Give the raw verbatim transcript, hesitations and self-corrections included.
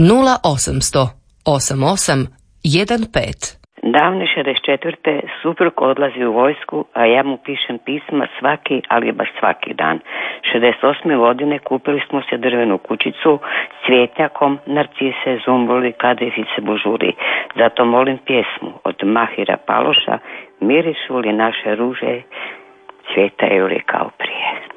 nula osamsto osam osam jedan pet. Davne šezdeset četvrte suprug odlazi u vojsku, a ja mu pišem pisma svaki, ali baš svaki dan. šezdeset osme godine kupili smo se drvenu kućicu s cvjetnjakom, narcise, zumbuli, kadrifice, bužuri. Zato molim pjesmu od Mahira Paloša, mirišu li naše ruže, cvjetaju li kao